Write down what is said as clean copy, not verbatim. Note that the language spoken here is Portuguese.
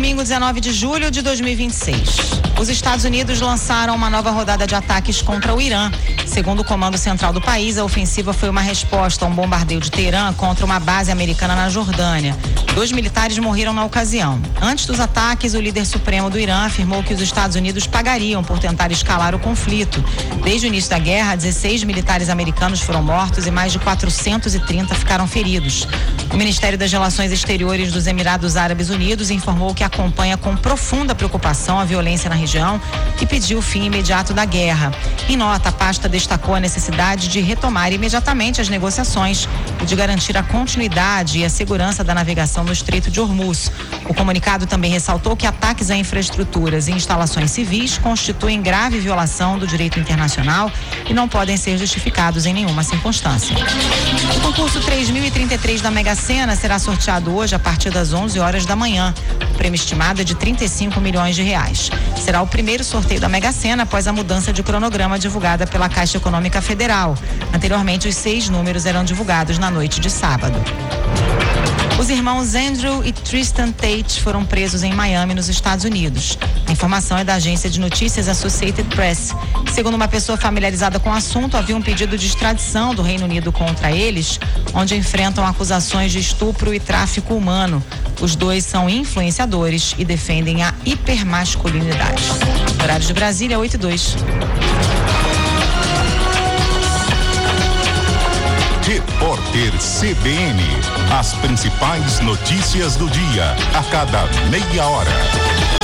Domingo, 19 de julho de 2026. Os Estados Unidos lançaram uma nova rodada de ataques contra o Irã. Segundo o comando central do país, a ofensiva foi uma resposta a um bombardeio de Teherã contra uma base americana na Jordânia. 2 militares morreram na ocasião. Antes dos ataques, o líder supremo do Irã afirmou que os Estados Unidos pagariam por tentar escalar o conflito. Desde o início da guerra, 16 militares americanos foram mortos e mais de 430 ficaram feridos. O Ministério das Relações Exteriores dos Emirados Árabes Unidos informou que acompanha com profunda preocupação a violência na região e pediu o fim imediato da guerra. Em nota, a pasta destacou a necessidade de retomar imediatamente as negociações e de garantir a continuidade e a segurança da navegação no Estreito de Hormuz. O comunicado também ressaltou que ataques a infraestruturas e instalações civis constituem grave violação do direito internacional e não podem ser justificados em nenhuma circunstância. O concurso 3033 da Mega Sena será sorteado hoje a partir das 11 horas da manhã. O prêmio estimado é de 35 milhões de reais. Será o primeiro sorteio da Mega Sena após a mudança de cronograma divulgada pela Caixa Econômica Federal. Anteriormente, os 6 números eram divulgados na noite de sábado. Os irmãos Andrew e Tristan Tate foram presos em Miami, nos Estados Unidos. A informação é da agência de notícias Associated Press. Segundo uma pessoa familiarizada com o assunto, havia um pedido de extradição do Reino Unido contra eles, onde enfrentam acusações de estupro e tráfico humano. Os dois são influenciadores e defendem a hipermasculinidade. Horário de Brasília, 8:02. Repórter CBN. As principais notícias do dia, a cada meia hora.